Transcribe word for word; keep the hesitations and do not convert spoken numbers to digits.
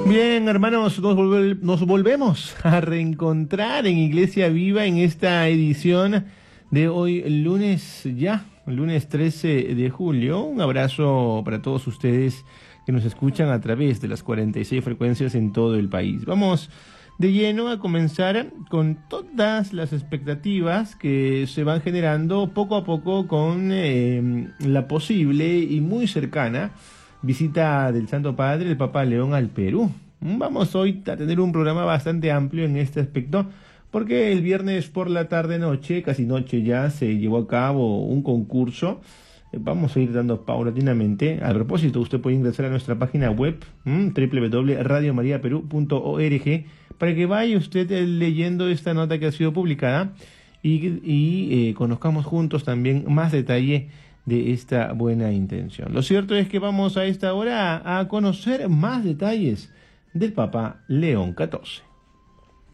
Bien, hermanos, nos, volve- nos volvemos a reencontrar en Iglesia Viva en esta edición de hoy, lunes ya, lunes trece de julio. Un abrazo para todos ustedes que nos escuchan a través de las cuarenta y seis frecuencias en todo el país. Vamos de lleno a comenzar con todas las expectativas que se van generando poco a poco con eh, la posible y muy cercana visita del Santo Padre, el Papa León, al Perú. Vamos hoy a tener un programa bastante amplio en este aspecto, porque el viernes por la tarde-noche, casi noche ya, se llevó a cabo un concurso. Eh, Vamos a ir dando paulatinamente. A propósito, usted puede ingresar a nuestra página web, mm, doble u doble u doble u punto radio maría perú punto org, para que vaya usted eh, leyendo esta nota que ha sido publicada y, y eh, conozcamos juntos también más detalle de esta buena intención. Lo cierto es que vamos a esta hora a, a conocer más detalles del Papa León catorce.